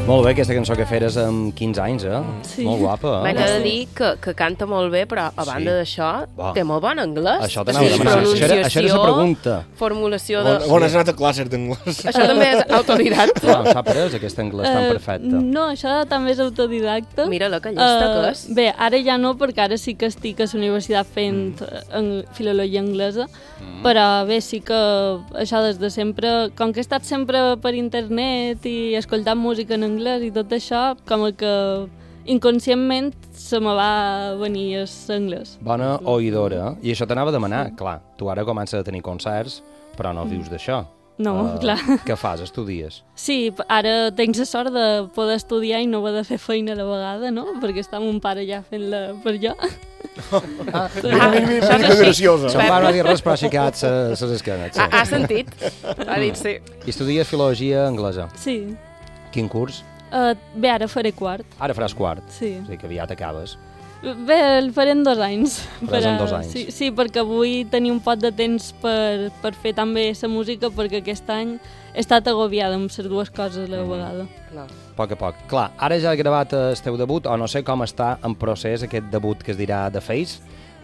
Molt bé, aquesta cançó que feres amb 15 anys, Sí. Molt guapa, M'he de dir que canta molt bé, però a banda d'això té molt bon anglès. Això t'anava a demanar. Això era la pregunta. Formulació de... On has anat a classes d'anglès? Això també és autodidacta. Clar, s'ha après aquest anglès tan perfecte. No, això també és autodidacta. Mira la que llesta que és. Bé, ara ja no, perquè ara sí que estic a la universitat fent filologia anglesa, però bé, sí que això des de sempre, com que he estat sempre per internet i escoltant música en anglès i tot això, com que inconscientment se me va venir l'anglès. Bona oïdora. I això t'anava a demanar. Clar, tu ara comences a tenir concerts, però no vius d'això. No, clar. Què fas? Estudies? Sí, ara tenc la sort de poder estudiar i no haver de fer feina a la vegada, no? Perquè està mon pare ja fent-la per jo. Això és graciosa. Son pare no ha dit res, però ha aixecat les esquenes. Ha sentit. Ha dit sí. I estudies filologia anglesa. Sí. Quin curs? Bé, ara faré quart. Ara faràs quart. Sí. O sigui que aviat acabes. Bé, el faré en 2 anys. Faràs en 2 anys. Sí, perquè vull tenir un pot de temps per fer també la música, perquè aquest any he estat agobiada amb les dues coses a la vegada. Clar. A poc a poc. Clar, ara ja has gravat el teu debut, o no sé com està en procés aquest debut que es dirà The Face.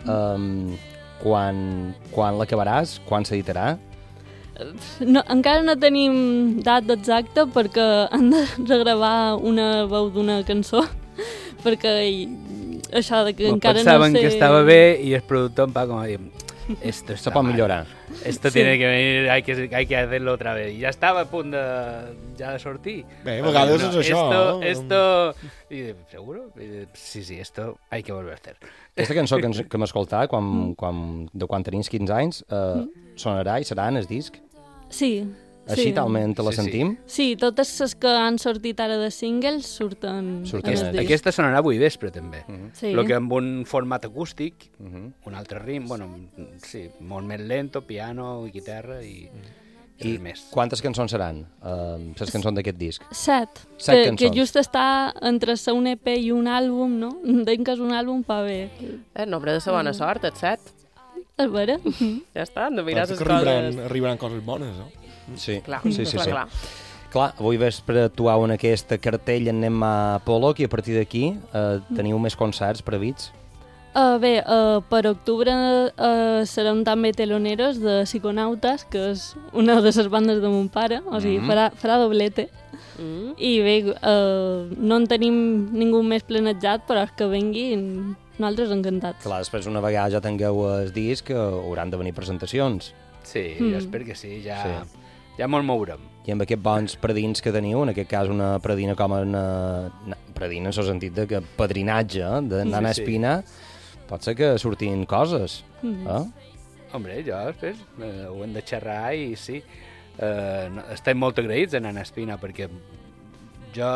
Quan l'acabaràs? Quan s'editarà? No, encara no tenim data exacta perquè han de regravar una veu d'una cançó, perquè això de que encara no sé... Pensaven que estava bé y el productor va como a dir, esto Se pot millorar. Esto tiene que venir, hay que hacerlo otra vez. Y ya estaba a punt de sortir. Bé, a vegades és això. Esto... Y ¿seguro? Sí, esto hay que volver a hacer. Aquesta cançó que hem escoltat, de quan tenies 15 anys, sonarà i serà en el disc? Sí. Així talment te la sentim? Sí, totes les que han sortit ara de singles surten en el disc. Aquesta sonarà avui vespre, també. Sí. Lo que amb un format acústic, un altre ritme, bueno, sí, molt més lento, piano, guitarra i res més. Quantes cançons seran, les cançons d'aquest disc? 7. 7 cançons. Que just està entre ser un EP i un àlbum, no? Entenc que és un àlbum pa bé. Nombre de sa bona sort, et 7. És vera? Ja està, hem de mirar les coses. Arribaran coses bones, no? Sí, clar, sí. Clar. Clar, avui vespre actuau en aquest cartell en anem a Pollock i a partir d'aquí teniu més concerts prevists? Bé, per octubre seran també teloneros de Psiconautes, que és una de les bandes de mon pare, o sigui, farà doblete. I bé, no en tenim ningú més planejat, però és que vengui nosaltres encantats. Clar, després una vegada ja tingueu el disc hauran de venir presentacions. Sí, jo espero que sí, ja molt mourem. I amb aquests bons predins que teniu, en aquest cas una predina com predina en el sentit de que padrinatge de Nana Espina, pot ser que surtin coses. Hombre, jo després ho hem de xerrar i sí, estem molt agraïts a Nana Espina perquè jo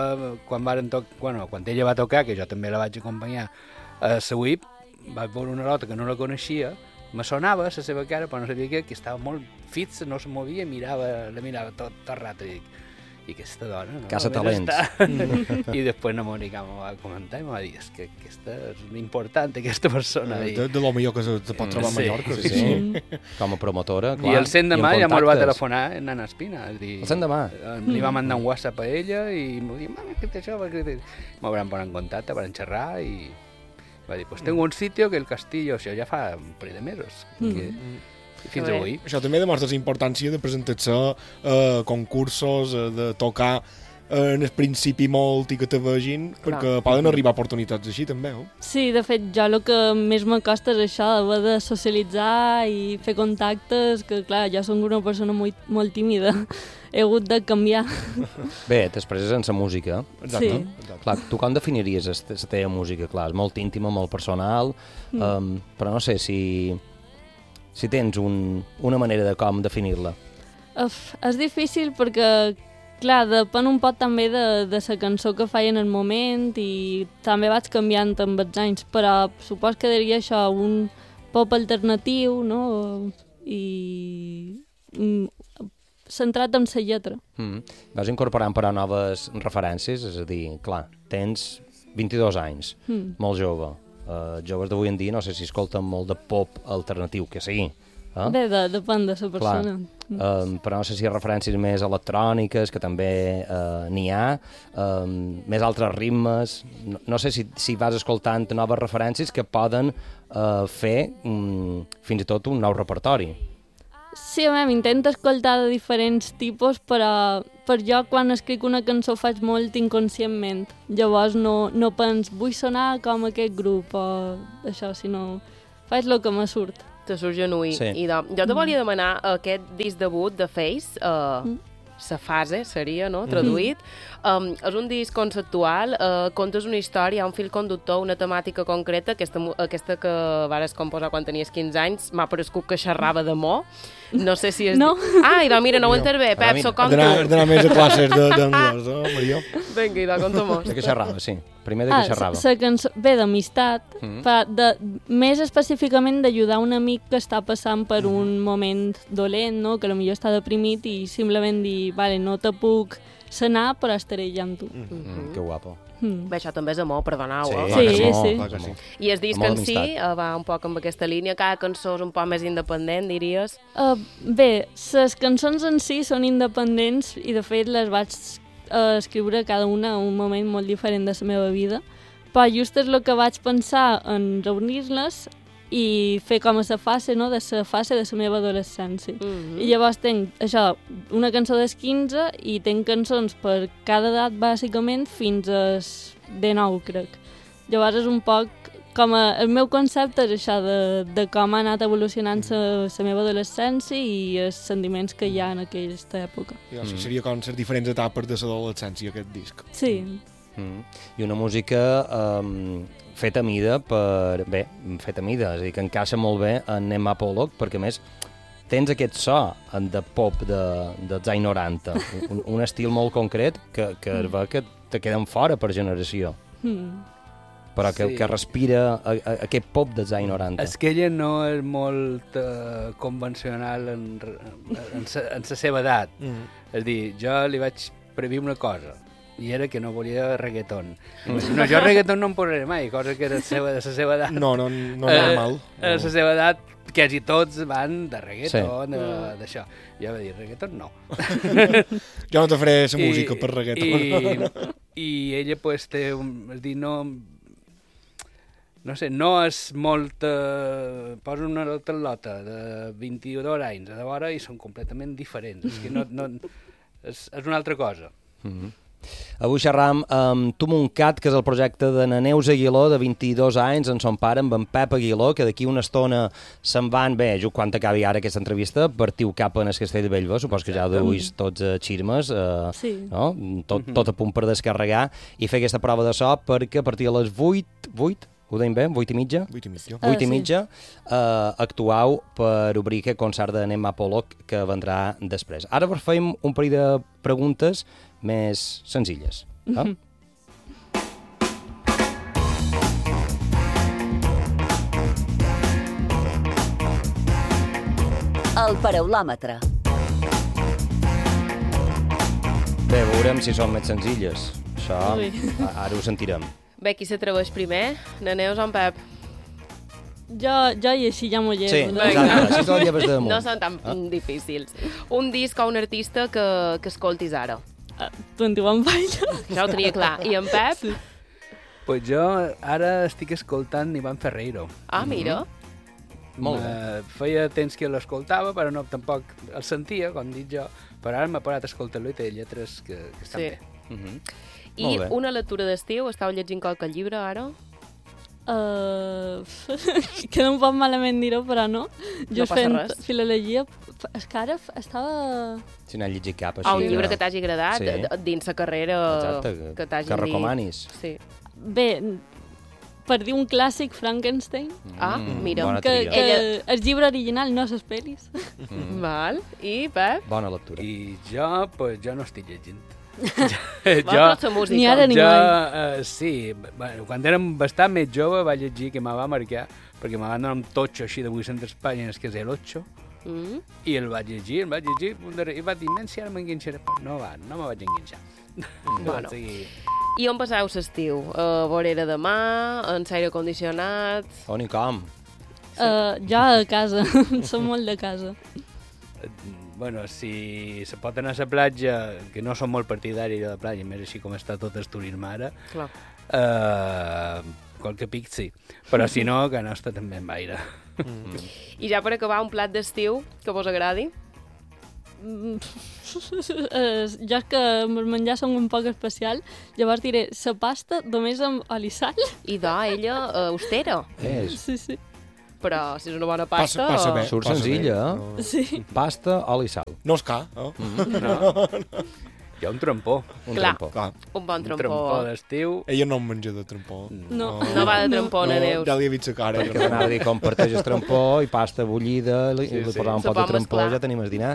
quan ella va tocar, que jo també la vaig acompanyar a la WIP, vaig veure una nota que no la coneixia, me sonava la seva cara, però no sabia que estava molt fixa, no se movia, la mirava tot el rato i dic, i aquesta dona, no? Casa talents. I després na Mònica m'ho va comentar i m'ho va dir, és que aquesta és important, aquesta persona. De lo millor que se pot trobar a Mallorca. Sí. Com a promotora, clar. I el 100 de mà ja me'l va telefonar en Nana Espina. El 100 de mà? Li va mandar un WhatsApp a ella i m'ho va dir, mami, què té això? M'ho van posar en contacte, van xerrar i... va dir, pues tengo un sitio que el Castillo, o sigui, ja fa un parell de mesos, fins avui. Això també demostra la importància de presentar-se concursos, de tocar en el principi molt i que te vegin, perquè poden arribar oportunitats així també, no? Sí, de fet, jo el que més m'acosta és això, haver de socialitzar i fer contactes, que clar, jo soc una persona molt tímida. He hagut de canviar. Bé, t'expresses en la música. Exacte. Sí. Clar, tu com definiries la teva música? Clar, és molt íntima, molt personal, però no sé si tens una manera de com definir-la. És difícil perquè, clar, depèn un poc també de la cançó que faig en el moment i també vaig canviant amb els anys, però supos que diria això, un pop alternatiu, no? I centrat en la lletra. Vas incorporant, però, noves referències, és a dir, clar, tens 22 anys, molt jove. Joves d'avui en dia no sé si escolten molt de pop alternatiu, que sí, Bé, depèn de la persona. Però no sé si referències més electròniques, que també n'hi ha, més altres ritmes. No sé si vas escoltant noves referències que poden fer fins i tot un nou repertori. Sí, intento escoltar de diferents tipus, però per jo quan escric una cançó faig molt inconscientment. Llavors no penso, vull sonar com aquest grup o això, sinó faig el que me surt. Te surt genuí. Sí. I jo te volia demanar aquest disc debut de Face, sa fase seria, no?, traduït. És un disc conceptual, contes una història, un fil conductor, una temàtica concreta. Aquesta que vares composar quan tenies 15 anys m'ha parescut que xerrava d'amor. No sé si és... No. Ah, idò, mira, no ho intervé. Pep, soc com tu. Has d'anar més a classes d'anglès, Maria? Vinga, idò, conta-mos. De què xerrava, sí. Primer de què xerrava. La cançó, bé, d'amistat, més específicament d'ajudar un amic que està passant per un moment dolent, no?, que potser està deprimit i simplement dir, vale, no te puc sanar, però estaré ja amb tu. Que guapo. Bé, això també és amor, perdoneu. Sí. I el disc en si va un poc amb aquesta línia, cada cançó és un poc més independent, diries? Bé, les cançons en si són independents i de fet les vaig escriure cada una en un moment molt diferent de la meva vida, però just és el que vaig pensar en reunir-les i fer com a la fase, no?, de la fase de la meva adolescència. I llavors tenc això, una cançó dels 15 i tenc cançons per cada edat, bàsicament, fins als 19, crec. Llavors és un poc com el meu concepte és això de com ha anat evolucionant la meva adolescència i els sentiments que hi ha en aquesta època. Seria com les diferents etapes de l'adolescència, aquest disc. Sí. I una música feta a mida feta a mida, és a dir, que encaixa molt bé en Emma Pollock, perquè a més tens aquest so de pop dels anys 90, un estil molt concret que es veu que te queden fora per generació. Però que respira aquest pop dels anys 90. És que ella no és molt convencional en la seva edat. És a dir, jo li vaig previr una cosa, i era que no volia reggaeton. No, jo reggaeton no em posaré mai, cosa que era de la seva edat. No és normal. A la seva edat quasi tots van de reggaeton, d'això. Jo vaig dir, reggaeton no. Jo no te faré la música per reggaeton. I ella pues té, és dir, no sé, no és molt... posa una lota de 22 anys a vora i són completament diferents. És que és una altra cosa. Avui xerram amb Tu Montcat, que és el projecte de na Neus Aguiló, de 22 anys, en son pare, amb en Pep Aguiló, que d'aquí una estona se'n van, just quan acabi ara aquesta entrevista, partiu cap en el Castell de Bellver, supos que ja duis tots xirmes, no? Tot a punt per descarregar, i fer aquesta prova de so, perquè a partir de les 8, ho deim bé? 8:30? 8:30, actuau per obrir aquest concert de Emma Pollock que vendrà després. Ara fem un parell de preguntes més senzilles. El paraulòmetre. Bé, veurem si són més senzilles. Això ara ho sentirem. Bé, qui s'atreveix primer? Na Neus o en Pep? Jo i així ja m'ho llevo. Sí, exacte, així te la lleves de damunt. No són tan difícils. Un disc o un artista que escoltis ara? 21 Pilots. Ja ho tenia clar. I en Pep? Sí. Pues jo ara estic escoltant Iván Ferreiro. Ah, mira. Molt bé. Feia temps que l'escoltava, però no tampoc el sentia, com dic jo, però ara m'ha parat a escoltar-lo i té lletres que estan bé. I una lectura d'estiu? Estàu llegint qualque llibre ara? Queda un poc malament dir-ho, però no. No passa res. Filologia. És que ara estava... Si n'ha llegit cap així. Un llibre que t'hagi agradat dins la carrera que t'hagi dit. Que recomanis. Sí. Bé, per dir un clàssic, Frankenstein. Mira. Bona tria. Que el llibre original, no les pel·lis. Val. I Pep? Bona lectura. I jo no estic llegint. Ni ara ni mai. Sí, quan érem bastant més jove vaig llegir que me va marcar, perquè me van donar un totxo així de 800 pàgines, que és el 8, i el vaig llegir, i va dir, si ara m'enganxaré, no me vaig enganxar. Bueno. I on passeu l'estiu? A vorera de mar, en l'aire condicionat? On i com? Jo a casa, som molt de casa. Bueno, si se pot anar a la platja, que no som molt partidaris de la platja, més així com està tot el turisme ara, Clar. qualque pic sí, però si no, que no està també en aire. I ja per acabar, un plat d'estiu que vos agradi? Jo és que els menjars són un poc especial, llavors diré la pasta només amb oli i sal. I ella, austera. Sí, sí. Però si és una bona pasta... Passa bé. Surt passa senzilla, bé. eh? Sí. Pasta, oli i sal. No és car, eh? No. Hi ha un trompó. Un Clar. trampó. Clar. Un bon Un trompó trompó. d'estiu. Ella no en menja de trampó. No. No va de trompona, Neus. Ja li he vist la cara. Perquè anava a dir, comparteix el trampó i pasta bullida, li posava un pot de Se pot trampó, mesclar. ja tenim el dinar.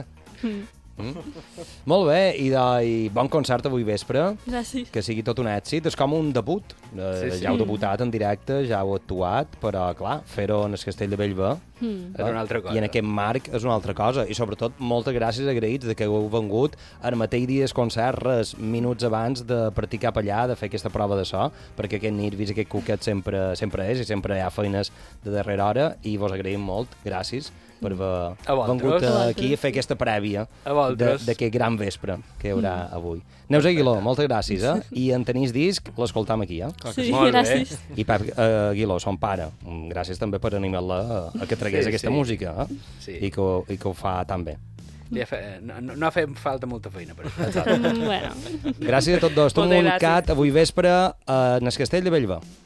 Molt bé, i bon concert avui vespre, Gràcies. que sigui tot un èxit. És com un debut. Sí. Ja heu debutat en directe, ja heu actuat, però, clar, fer-ho en el Castell de Bellver És una altra cosa. i en aquest marc és una altra cosa. I sobretot, moltes gràcies, agraïts de que heu vengut el mateix dia del concert, minuts abans de partir cap allà, de fer aquesta prova de so, perquè aquest nit, vist aquest cuquet sempre és, i sempre hi ha feines de darrera hora, i vos agraïm molt. Gràcies per haver A vosaltres. vengut A aquí a fer aquesta prèvia A vosaltres. d'aquest gran vespre que hi haurà avui. Neus Aguiló, moltes gràcies, I en tenis disc l'escoltam aquí, Sí, Molt bé. gràcies. I Pep Aguiló, son pare, gràcies també per animar-la a que tragués Sí, aquesta sí. música, Sí. I que ho fa tan bé. No ha fet falta molta feina per això. Exacte. Bueno. Gràcies a tots dos. Tu Moltes un gràcies. cat avui vespre en el Castell de Bellver.